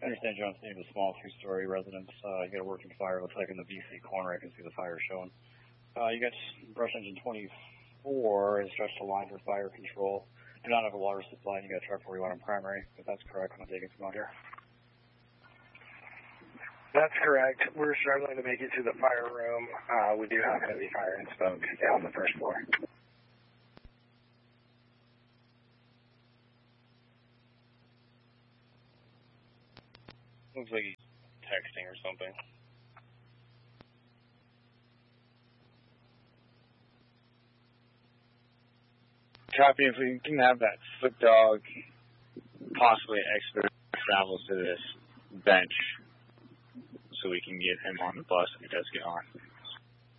I understand John's name is a small 3-story residence. You got a working fire. Looks like in the BC corner, I can see the fire showing. You got brush engine 24 is stretched to line for fire control. You don't have a water supply, and you got truck 41 on primary. If that's correct, I'm taking some out here. That's correct. We're struggling to make it to the fire room. We do have heavy fire and smoke on the first floor. Looks like he's texting or something. Copy. If we can have that foot dog possibly expert travels to this bench so we can get him on the bus if he does get on.